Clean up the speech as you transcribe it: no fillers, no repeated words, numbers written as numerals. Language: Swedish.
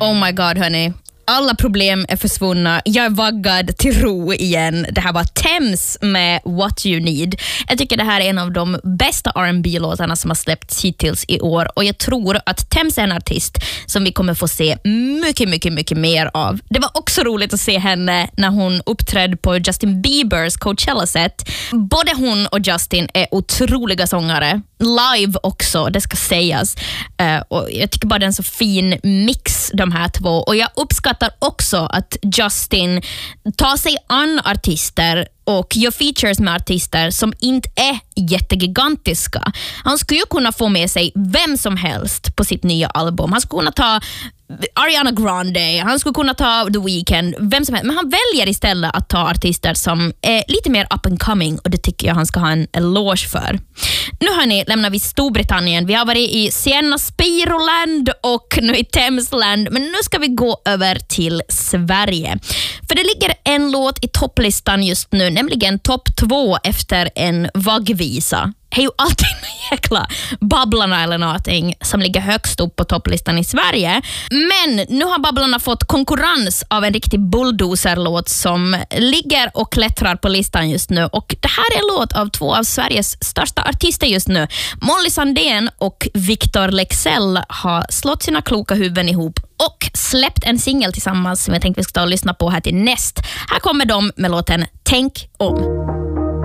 Oh my god, hörni. Alla problem är försvunna. Jag är vaggad till ro igen. Det här var Thames med What You Need. Jag tycker det här är en av de bästa R&B-låtarna som har släppts hittills i år. Och jag tror att Thames är en artist som vi kommer få se mycket mer av. Det var också roligt att se henne när hon uppträdde på Justin Biebers Coachella-set. Både hon och Justin är otroliga sångare. Live också, det ska sägas. Och jag tycker bara det är en så fin mix, de här två. Och jag uppskattar också att Justin tar sig an artister och gör features med artister som inte är jättegigantiska. Han skulle ju kunna få med sig vem som helst på sitt nya album. Han skulle kunna ta Ariana Grande, han skulle kunna ta The Weeknd, vem som helst. Men han väljer istället att ta artister som är lite mer up and coming, och det tycker jag han ska ha en eloge för. Nu hörni, lämnar vi Storbritannien. Vi har varit i Sienna Spiroland och nu i Thamesland, men nu ska vi gå över till Sverige. För det ligger en låt i topplistan just nu, nämligen topp 2 efter en vaggvisa. Det är ju alltid en jäkla Babblarna eller någonting som ligger högst upp på topplistan i Sverige. Men nu har Babblarna fått konkurrens av en riktig bulldozer-låt som ligger och klättrar på listan just nu. Och det här är en låt av 2 av Sveriges största artister just nu. Molly Sandén och Victor Lexell har slått sina kloka huvuden ihop och släppt en singel tillsammans som jag tänkte vi ska ta och lyssna på här till näst. Här kommer de med låten Tänk om.